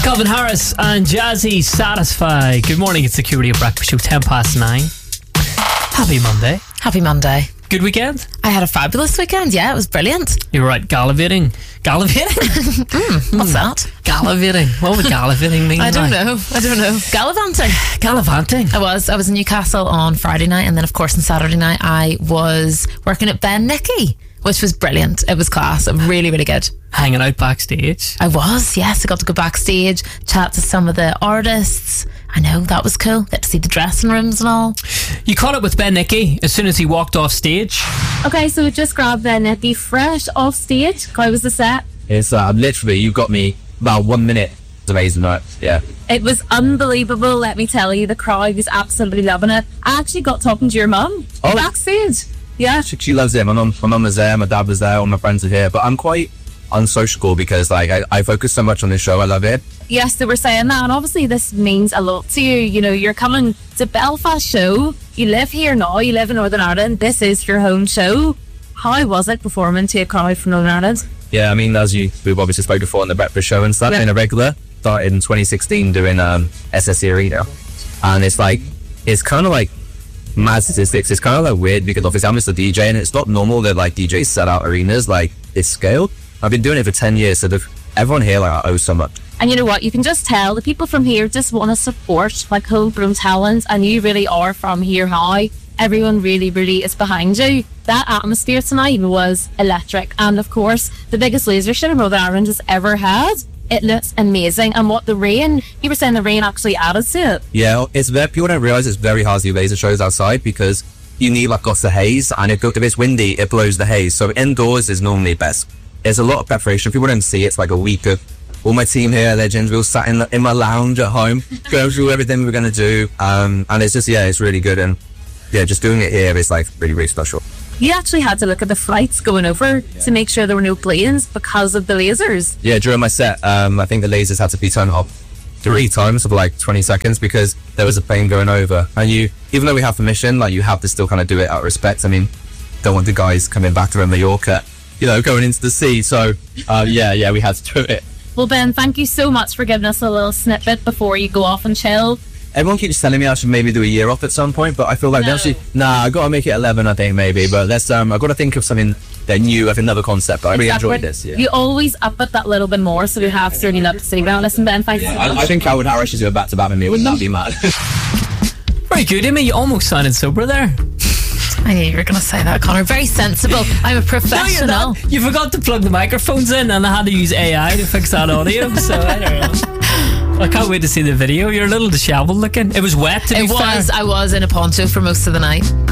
Calvin Harris and Jazzy Satisfy. Good morning, it's the Security Breakfast Show, 9:10. Happy Monday. Happy Monday. Good weekend? I had a fabulous weekend, yeah, it was brilliant. You were right, gallivanting. Gallivanting? What's that? Gallivanting. What would gallivanting mean? I don't know. Gallivanting. Gallivanting. I was in Newcastle on Friday night, and then of course on Saturday night I was working at Ben Nicky, which was brilliant. It was class. Really, really good. Hanging out backstage. I was, yes. I got to go backstage, chat to some of the artists. I know, that was cool. Get to see the dressing rooms and all. You caught up with Ben Nicky as soon as he walked off stage. Okay, so we just grabbed Ben Nicky fresh off stage. How was the set? It's literally, you got me about 1 minute. It's amazing, right? Yeah. It was unbelievable, let me tell you. The crowd was absolutely loving it. I actually got talking to your mum backstage. Yeah. She loves it. My mum was there, my dad was there, all my friends are here. But I'm quite unsociable because I focus so much on this show. I love it. Yes, they were saying that, and obviously this means a lot to you. You know, you're coming to Belfast show. You live here now. You live in Northern Ireland. This is your home show. How was it performing to a crowd from Northern Ireland? Yeah, I mean, we've obviously spoke before on the breakfast show and stuff. Yeah. In a regular, started in 2016 doing SSE Arena, and it's kind of like mad statistics. It's kind of like weird because obviously I'm just a DJ, and it's not normal that like DJs set out arenas like this scale. I've been doing it for 10 years, so everyone here I owe so much. And you know what? You can just tell the people from here just want to support like homegrown talent, and you really are from here now. Everyone really, really is behind you. That atmosphere tonight was electric, and of course, the biggest laser show Northern Ireland has ever had. It looks amazing, and what the rain, you were saying the rain actually added to it. Yeah, people don't realise it's very hard to do laser shows outside because you need like lots of haze, and if it's windy, it blows the haze. So indoors is normally best. There's a lot of preparation. People don't see it's like a week of all my team here, legends. We all sat in my lounge at home, going through everything we were going to do, and it's just it's really good, and just doing it here is like really, really special. You actually had to look at the flights going over to make sure there were no planes because of the lasers. Yeah, during my set, I think the lasers had to be turned off 3 times for like 20 seconds because there was a plane going over, and even though we have permission, like you have to still kind of do it out of respect. I mean, don't want the guys coming back to Mallorca, going into the sea. So we had to do it. Well, Ben, thank you so much for giving us a little snippet before you go off and chill. Everyone keeps telling me I should maybe do a year off at some point, but I feel like I gotta make it 11, I think, maybe. But let's I gotta think of something that new, of another concept. But I really enjoyed this. Yeah. You always up it that little bit more, so we have certainly love to see. Well, listen, Ben, thanks. I think Calvin Harris should do a back-to-back with me. Wouldn't that be mad? Very good, Amy. You almost sounded sober there. I knew you were going to say that, Connor. Very sensible. I'm a professional. No, you forgot to plug the microphones in, and I had to use AI to fix that audio. So I don't know. I can't wait to see the video. You're a little dishevelled looking. It was wet. To be fair. I was in a poncho for most of the night.